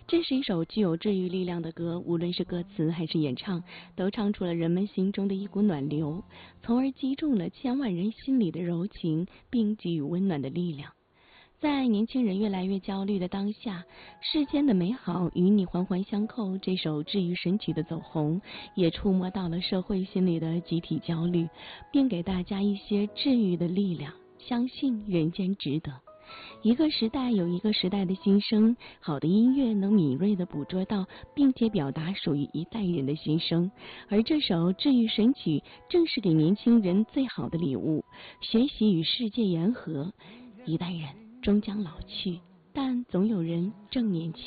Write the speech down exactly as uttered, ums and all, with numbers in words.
这是一首具有治愈力量的歌，无论是歌词还是演唱，都唱出了人们心中的一股暖流，从而击中了千万人心里的柔情，并给予温暖的力量。在年轻人越来越焦虑的当下，世间的美好与你环环相扣，这首治愈神曲的走红，也触摸到了社会心里的集体焦虑，并给大家一些治愈的力量，相信人间值得。一个时代有一个时代的心声，好的音乐能敏锐地捕捉到并且表达属于一代人的心声，而这首治愈神曲正是给年轻人最好的礼物。学习与世界言和，一代人终将老去，但总有人正年轻。